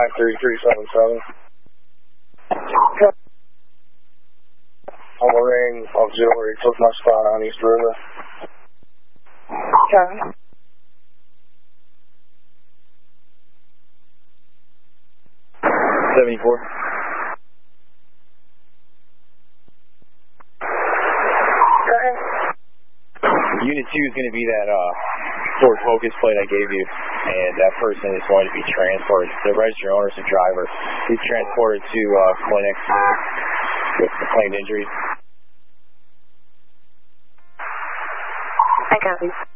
53377. On Lorraine Auxiliary, took my spot on East River. Okay. $74. Unit 2 is going to be that Ford Focus plate I gave you, and that person is going to be transported. The registered owner is the driver. He's transported to clinic with claimed injuries. I copy.